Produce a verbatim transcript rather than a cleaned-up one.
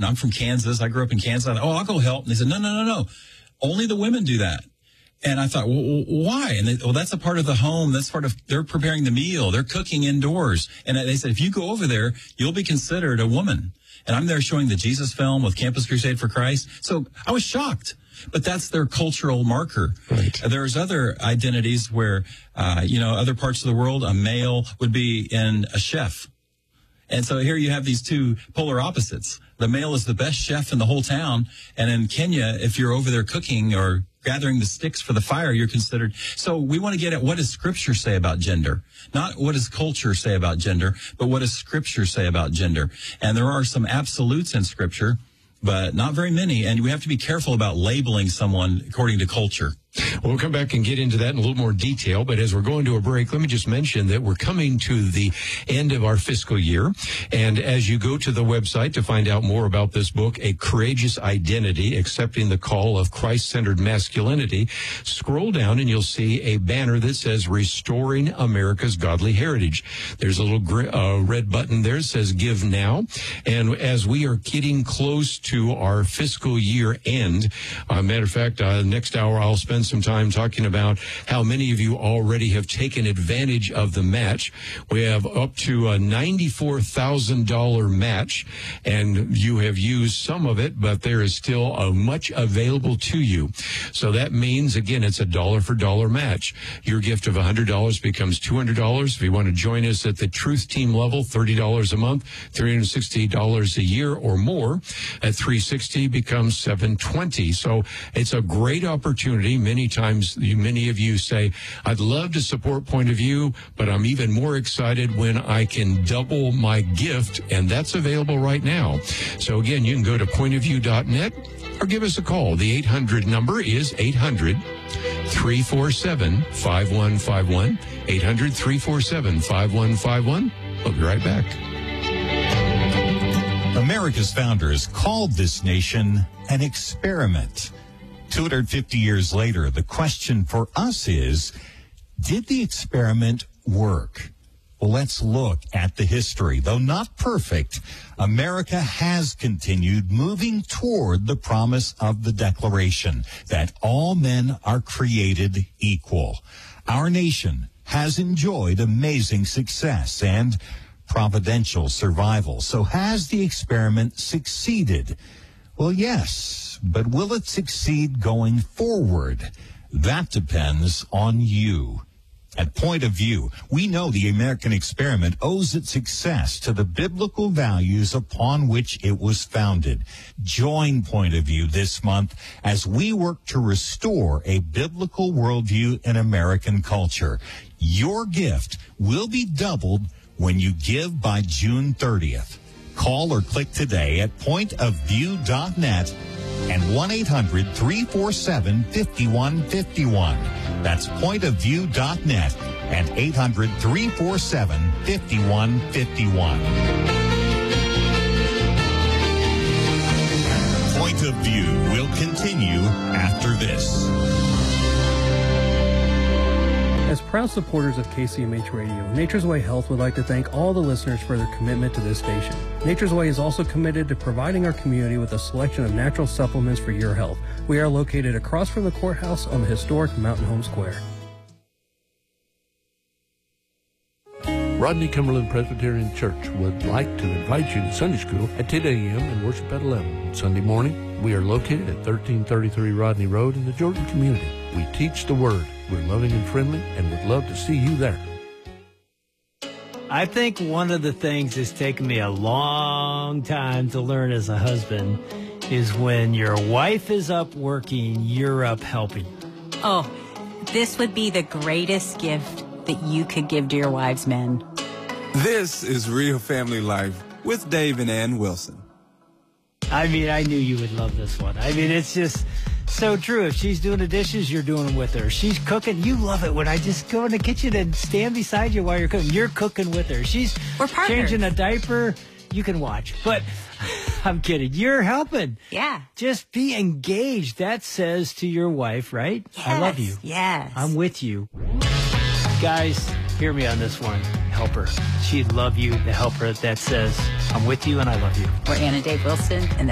and I'm from Kansas. I grew up in Kansas. I thought, oh, I'll go help. And they said, no, no, no, no. Only the women do that. And I thought, well, why? And they, well, that's a part of the home. That's part of, they're preparing the meal. They're cooking indoors. And they said, if you go over there, you'll be considered a woman. And I'm there showing the Jesus film with Campus Crusade for Christ. So I was shocked. But that's their cultural marker. Right. There's other identities where, uh, you know, other parts of the world, a male would be in a chef. And so here you have these two polar opposites. The male is the best chef in the whole town. And in Kenya, if you're over there cooking or gathering the sticks for the fire, you're considered. So we want to get at what does Scripture say about gender? Not what does culture say about gender, but what does Scripture say about gender? And there are some absolutes in Scripture, but not very many. And we have to be careful about labeling someone according to culture. We'll come back and get into that in a little more detail. But as we're going to a break, let me just mention that we're coming to the end of our fiscal year. And as you go to the website to find out more about this book, A Courageous Identity, Accepting the Call of Christ-Centered Masculinity, scroll down and you'll see a banner that says Restoring America's Godly Heritage. There's a little gr- uh, red button there that says Give Now. And as we are getting close to our fiscal year end, uh, matter of fact, uh, next hour I'll spend some time talking about how many of you already have taken advantage of the match. We have up to a ninety-four thousand dollars match, and you have used some of it, but there is still uh, much available to you. So that means, again, it's a dollar for dollar match. Your gift of one hundred dollars becomes two hundred dollars. If you want to join us at the Truth Team level, thirty dollars a month, three hundred sixty dollars a year or more. At three hundred sixty dollars becomes seven hundred twenty dollars. So it's a great opportunity. Many times, many of you say, I'd love to support Point of View, but I'm even more excited when I can double my gift, and that's available right now. So again, you can go to point of view dot net or give us a call. The eight hundred number is eight hundred, three four seven, five one five one, eight hundred, three four seven, five one five one. We'll be right back. America's founders called this nation an experiment. two hundred fifty years later, the question for us is, did the experiment work? Well, let's look at the history. Though not perfect, America has continued moving toward the promise of the Declaration that all men are created equal. Our nation has enjoyed amazing success and providential survival. So has the experiment succeeded? Well, yes, but will it succeed going forward? That depends on you. At Point of View, we know the American experiment owes its success to the biblical values upon which it was founded. Join Point of View this month as we work to restore a biblical worldview in American culture. Your gift will be doubled when you give by June thirtieth. Call or click today at point of view dot net and one eight hundred, three four seven, five one five one. That's point of view dot net and eight hundred, three four seven, five one five one. Point of View will continue after this. As proud supporters of K C M H Radio, Nature's Way Health would like to thank all the listeners for their commitment to this station. Nature's Way is also committed to providing our community with a selection of natural supplements for your health. We are located across from the courthouse on the historic Mountain Home Square. Rodney Cumberland Presbyterian Church would like to invite you to Sunday school at ten a.m. and worship at eleven. On Sunday morning, we are located at thirteen thirty-three Rodney Road in the Jordan community. We teach the Word. We're loving and friendly and would love to see you there. I think one of the things that's taken me a long time to learn as a husband is when your wife is up working, you're up helping. Oh, this would be the greatest gift that you could give to your wives, men. This is Real Family Life with Dave and Ann Wilson. I mean, I knew you would love this one. I mean, it's just so true. If she's doing the dishes, you're doing them with her. She's cooking. You love it when I just go in the kitchen and stand beside you while you're cooking. You're cooking with her. She's We're partners. Changing a diaper. You can watch. But I'm kidding. You're helping. Yeah. Just be engaged. That says to your wife, right? Yes. I love you. Yes. I'm with you. Guys, hear me on this one. Help her. She'd love you to help her. That says, I'm with you and I love you. We're Anna Dave Wilson, and